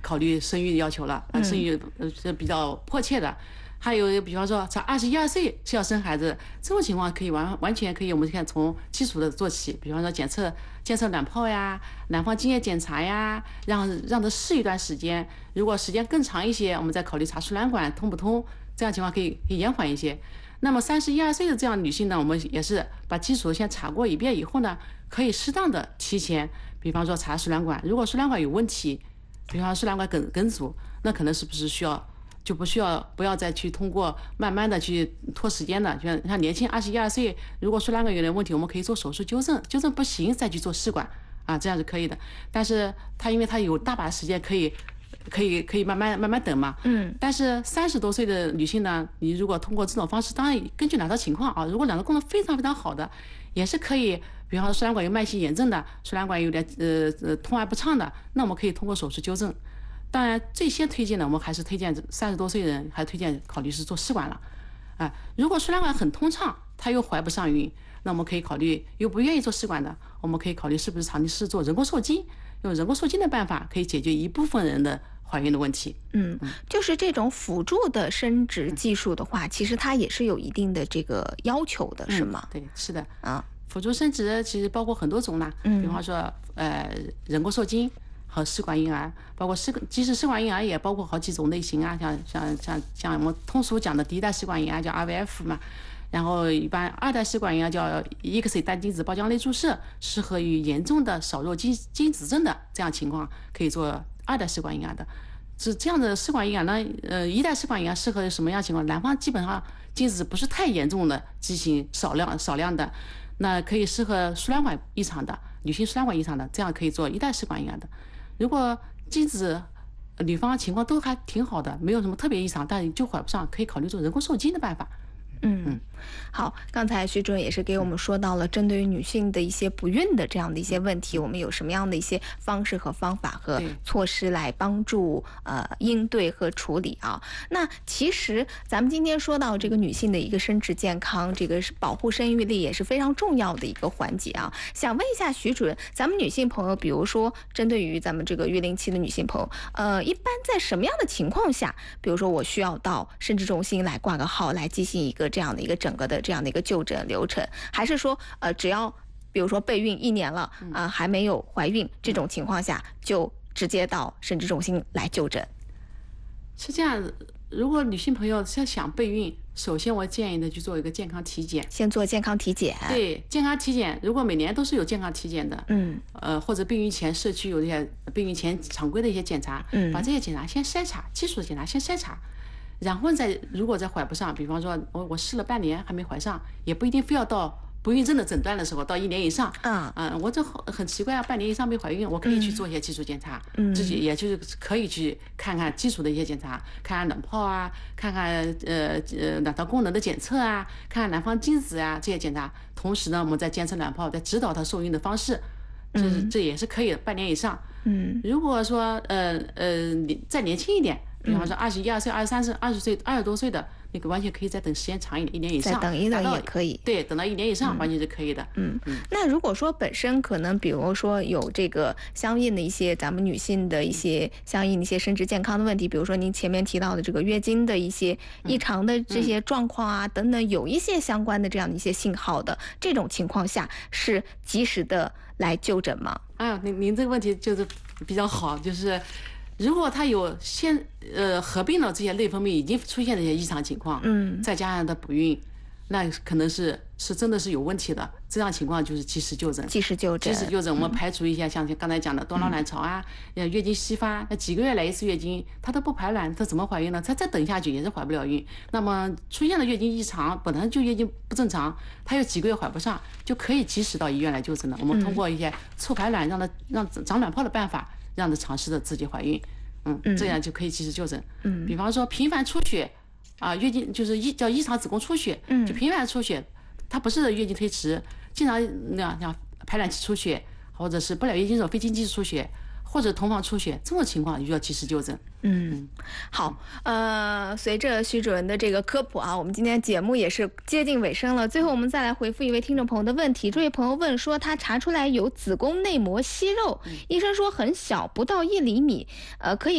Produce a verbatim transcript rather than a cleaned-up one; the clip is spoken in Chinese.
考虑生育的要求了，呃，生育呃是比较迫切的。还有比方说才二十一二岁就要生孩子，这种情况可以完完全可以，我们看从基础的做起，比方说检测检测卵泡呀、卵巢经液检查呀，让让它试一段时间。如果时间更长一些，我们再考虑查输卵管通不通，这样情况可以可以延缓一些。那么三十一二岁的这样女性呢，我们也是把基础先查过一遍以后呢，可以适当的提前，比方说查输卵管，如果输卵管有问题，比方说输卵管梗梗阻，那可能是不是需要就不需要不要再去通过慢慢的去拖时间的，就像像年轻二十一二岁，如果输卵管有点问题，我们可以做手术纠正，纠正不行再去做试管啊，这样是可以的。但是他因为他有大把时间可以可以可以慢慢慢慢等嘛， 嗯。 但是三十多岁的女性呢，你如果通过这种方式，当然根据卵巢情况啊，如果卵巢功能非常非常好的，也是可以，比方说输卵管有慢性炎症的，输卵管有点呃呃通而不畅的，那我们可以通过手术纠正。当然，最先推荐的，我们还是推荐三十多岁人，还推荐考虑是做试管了，啊，如果输卵管很通畅，他又怀不上孕，那我们可以考虑，又不愿意做试管的，我们可以考虑是不是长期是做人工受精，用人工受精的办法可以解决一部分人的怀孕的问题。 嗯，就是这种辅助的生殖技术的话，其实它也是有一定的这个要求的，是吗？ 对，是的， 啊， 辅助生殖其实包括很多种啦， 嗯， 比方说呃人工受精。和试管婴儿，包括试即使试管婴儿也包括好几种类型啊，像像像像我们通俗讲的第一代试管婴儿叫 I V F 嘛，然后一般二代试管婴儿叫 E X A 单精子包浆类注射，适合于严重的少弱精精子症的这样情况可以做二代试管婴儿的。是这样的试管婴儿呢，呃，一代试管婴儿适合什么样情况？男方基本上精子不是太严重的畸形，少量少量的，那可以适合输卵管异常的女性输卵管异常的，这样可以做一代试管婴儿的。如果精子女方情况都还挺好的，没有什么特别异常，但就怀不上，可以考虑做人工受精的办法。 嗯，好，刚才徐主任也是给我们说到了针对于女性的一些不孕的这样的一些问题，我们有什么样的一些方式和方法和措施来帮助呃应对和处理啊？那其实咱们今天说到这个女性的一个生殖健康，这个是保护生育力也是非常重要的一个环节啊。想问一下徐主任，咱们女性朋友，比如说针对于咱们这个育龄期的女性朋友，呃，一般在什么样的情况下，比如说我需要到生殖中心来挂个号，来进行一个这样的一个整个的这样的一个就诊流程，还是说呃只要比如说备孕一年了啊、呃、还没有怀孕这种情况下就直接到生殖中心来就诊？ 是这样，如果女性朋友是想备孕，首先我建议的去做一个健康体检， 先做健康体检。 对，健康体检，如果每年都是有健康体检的， 嗯， 呃，或者备孕前社区有这些备孕前常规的一些检查， 嗯， 把这些检查先筛查，基础的检查先筛查。然后再如果再怀不上，比方说我我试了半年还没怀上，也不一定非要到不孕症的诊断的时候到一年以上。 啊， 嗯，我这很奇怪啊，半年以上没怀孕，我可以去做一些基础检查，嗯，自己也就是可以去看看基础的一些检查，看看卵泡啊，看看呃呃卵巢功能的检测啊，看看男方精子啊这些检查。同时呢，我们再监测卵泡，再指导他受孕的方式，这是这也是可以的，半年以上。 嗯， 如果说呃呃你再年轻一点。比方说二十一二岁、二十三岁、二十岁、二十多岁的，那个完全可以再等时间长一点，一年以上， 再等一等也可以。 对，等到一年以上、嗯、完全是可以的。 嗯嗯。那如果说本身可能，比如说有这个相应的一些咱们女性的一些相应的一些生殖健康的问题，比如说您前面提到的这个月经的一些异常的这些状况啊、嗯、等等，有一些相关的这样的一些信号的这种情况下，是及时的来就诊吗？ 啊，您您这个问题就是比较好，就是。如果他有先呃合并了这些内分泌已经出现的一些异常情况，嗯，再加上他不孕，那可能是是真的是有问题的。这样情况就是及时就诊， 及时就诊， 及时就诊。我们排除一些像刚才讲的多囊卵巢啊，嗯、月经稀发，那几个月来一次月经，他都不排卵，他怎么怀孕呢？他再等下去也是怀不了孕。那么出现了月经异常，本来就月经不正常，他有几个月怀不上，就可以及时到医院来就诊了。我们通过一些促排卵，让他让长卵泡的办法。让她尝试着自己怀孕，嗯，这样就可以及时就诊。嗯，比方说频繁出血，啊，月经就是异叫异常子宫出血，嗯，就频繁出血，它不是月经推迟，经常那样像排卵期出血，或者是不了月经时候非经期出血，或者同房出血，这种情况就要及时就诊。 嗯，好，呃，随着徐主任的这个科普啊，我们今天节目也是接近尾声了。最后，我们再来回复一位听众朋友的问题。这位朋友问说，他查出来有子宫内膜息肉，医生说很小，不到一厘米，呃，可以。